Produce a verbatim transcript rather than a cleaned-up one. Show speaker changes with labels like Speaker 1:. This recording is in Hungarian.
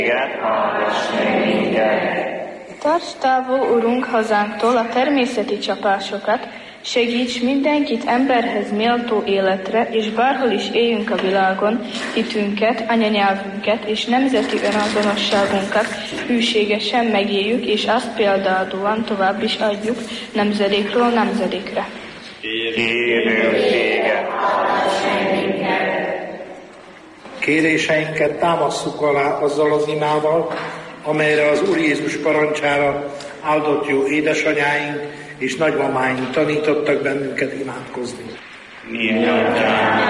Speaker 1: Tarts távol, Urunk, hazánktól a természeti csapásokat, segíts mindenkit emberhez méltó életre, és bárhol is éljünk a világon, hitünket, anyanyelvünket és nemzeti önazonosságunkat hűségesen megéljük, és azt példáadóan tovább is adjuk nemzedékről nemzedékre.
Speaker 2: Kérünk téged,
Speaker 3: kéréseinket támasszuk alá azzal az imával, amelyre az Úr Jézus parancsára áldott jó édesanyáink és nagymamáink tanítottak bennünket imádkozni.
Speaker 2: Mi atyánk,